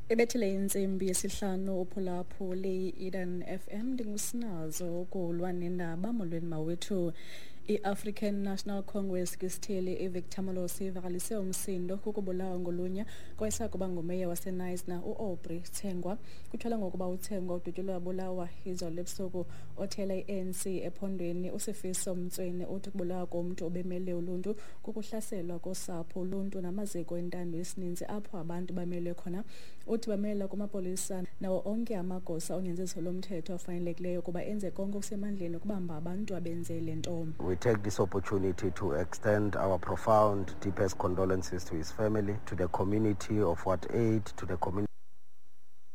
Ebethele insimbi yesihlanu uphulaphuli Eden FM ndingusinazo kulwa nendaba molweni mawethu. I-African National Congress kisithili iVictor Molosi ivakalise umsindo kukubulawa ngolunya kwayesakuba ngumeya waseNice u-Aubrey Thengwa. Kuthola ngokuba uThengwa udutyulwe wabulawa izolo ebusuku. Othela i-ANC ephondweni uSifiso Mtsweni uthi ukubulawa komntu obemele uluntu kukuhlaselwa kosapho uluntu namaziko entando esininzi apho abantu bamelwe khona. Uthi bamela kumapolisa nawo onke amagosa onyenziso lomthetho afanelekileyo kuba enze konke okusemandleni ukubamba abantu abenze le nto. We take this opportunity to extend our profound, deepest condolences to his family, to the community of Ward 8, to the community